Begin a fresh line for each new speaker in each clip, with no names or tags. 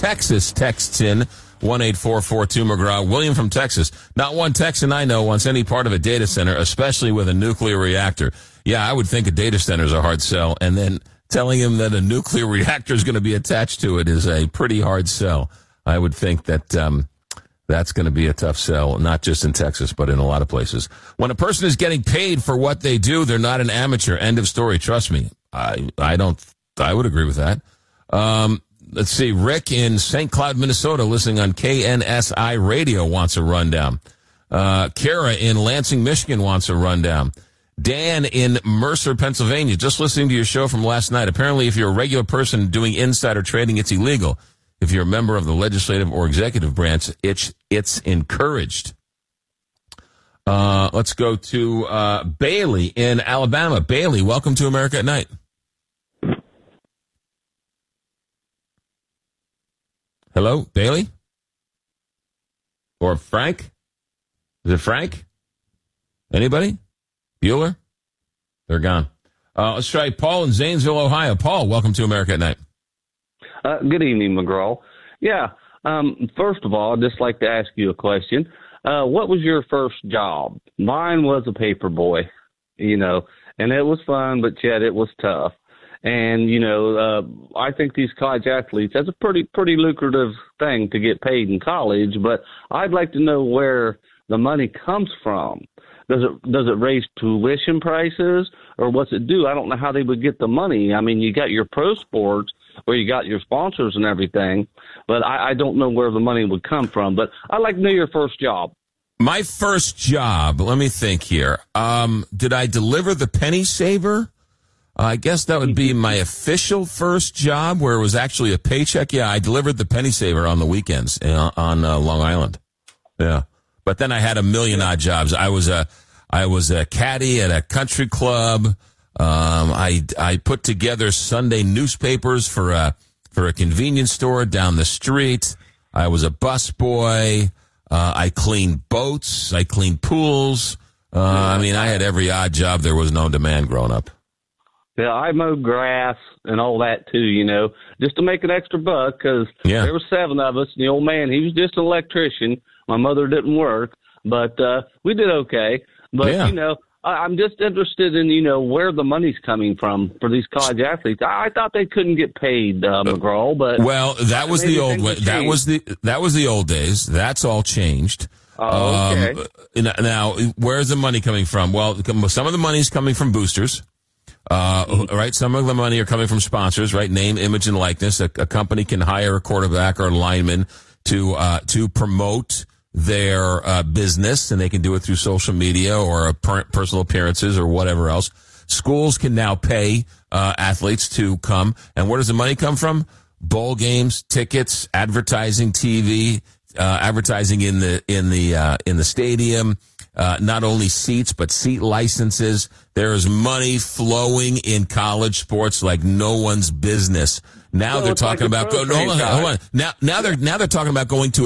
Texas texts in 18442-McGraw. William from Texas. Not one Texan I know wants any part of a data center, especially with a nuclear reactor. Yeah, I would think a data center is a hard sell, and then telling him that a nuclear reactor is going to be attached to it is a pretty hard sell. I would think that that's going to be a tough sell, not just in Texas, but in a lot of places. When a person is getting paid for what they do, they're not an amateur. End of story. Trust me. I would agree with that. Let's see. Rick in St. Cloud, Minnesota, listening on KNSI radio, wants a rundown. Kara in Lansing, Michigan, wants a rundown. Dan in Mercer, Pennsylvania, just listening to your show from last night. Apparently, if you're a regular person doing insider trading, it's illegal. If you're a member of the legislative or executive branch, it's encouraged. Let's go to Bailey in Alabama. Bailey, welcome to America at Night. Hello, Bailey? Or Frank? Is it Frank? Anybody? Bueller? They're gone. Let's try Paul in Zanesville, Ohio. Paul, welcome to America at Night.
Good evening, McGraw. Yeah, first of all, I'd just like to ask you a question. What was your first job? Mine was a paper boy, and it was fun, but yet it was tough. And, I think these college athletes, that's a pretty lucrative thing to get paid in college, but I'd like to know where the money comes from. Does it raise tuition prices, or what's it do? I don't know how they would get the money. I mean, you got your pro sports where you got your sponsors and everything, but I don't know where the money would come from. But I'd like to know your first job.
My first job, let me think here. Did I deliver the Penny Saver? I guess that would be my official first job where it was actually a paycheck. Yeah, I delivered the Penny Saver on the weekends on Long Island. Yeah. But then I had a million odd jobs. I was a caddy at a country club. I put together Sunday newspapers for a convenience store down the street. I was a busboy. I cleaned boats. I cleaned pools. I had every odd job there was known to man growing up.
Yeah, I mowed grass and all that too, just to make an extra buck because there were 7 of us. And the old man, he was just an electrician. My mother didn't work, but we did okay. But, I'm just interested in, where the money's coming from for these college athletes. I thought they couldn't get paid, McGraw, but
that was the old way. That was the old days. That's all changed.
Oh, okay.
Now, where's the money coming from? Well, some of the money's coming from boosters. Right. Some of the money are coming from sponsors, right? Name, image, and likeness. A company can hire a quarterback or a lineman to promote their business, and they can do it through social media or personal appearances or whatever else. Schools can now pay athletes to come, and where does the money come from? Bowl games, tickets, advertising, TV, advertising in the stadium. Not only seats, but seat licenses. There is money flowing in college sports like no one's business. Now they're talking about hold on. Now they're talking about going to a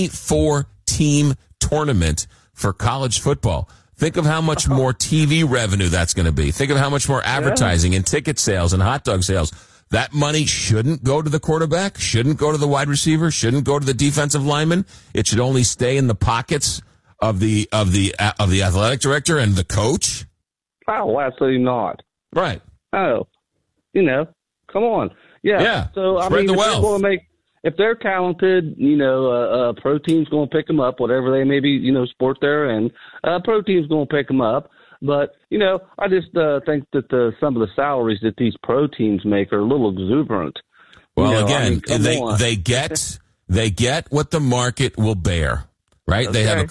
24-team tournament for college football. Think of how much more TV revenue that's going to be. Think of how much more advertising and ticket sales and hot dog sales. That money shouldn't go to the quarterback, shouldn't go to the wide receiver, shouldn't go to the defensive lineman. It should only stay in the pockets of the athletic director and the coach?
Oh, absolutely not.
Right.
Oh, come on. Yeah. So
spread the wealth.
If they're talented, pro team's going to pick them up, whatever they may be, sport they're in. Pro team's going to pick them up. But, I just think that some of the salaries that these pro teams make are a little exuberant.
Well, they get what the market will bear. Right? Okay. They have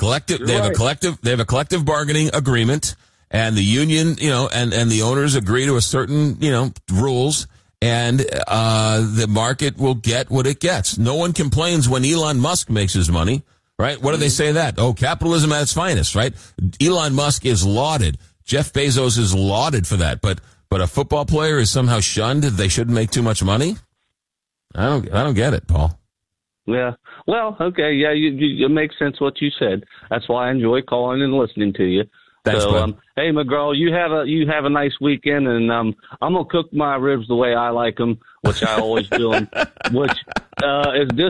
a collective bargaining agreement, and the union, and the owners agree to a certain, rules, and the market will get what it gets. No one complains when Elon Musk makes his money, right? What do they say that? Oh, capitalism at its finest, right? Elon Musk is lauded. Jeff Bezos is lauded for that, but a football player is somehow shunned. They shouldn't make too much money. I don't get it, Paul.
Yeah. Well, okay. Yeah, it makes sense what you said. That's why I enjoy calling and listening to you.
Thanks,
so, hey, McGraw, you have a nice weekend, and I'm gonna cook my ribs the way I like them, which I always do them, which is